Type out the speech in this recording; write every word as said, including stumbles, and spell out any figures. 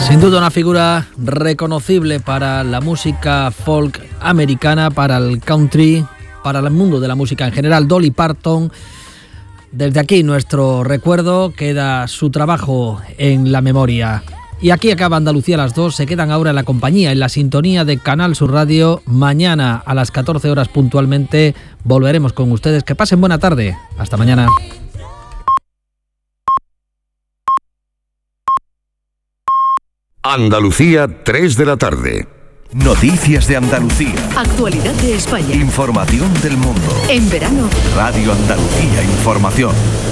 Sin duda una figura reconocible para la música folk americana, para el country, para el mundo de la música en general, Dolly Parton. Desde aquí nuestro recuerdo, queda su trabajo en la memoria. Y aquí acaba Andalucía a las dos, se quedan ahora en la compañía, en la sintonía de Canal Sur Radio. Mañana a las catorce horas puntualmente volveremos con ustedes. Que pasen buena tarde. Hasta mañana. Andalucía, tres de la tarde. Noticias de Andalucía. Actualidad de España. Información del mundo. En verano. Radio Andalucía Información.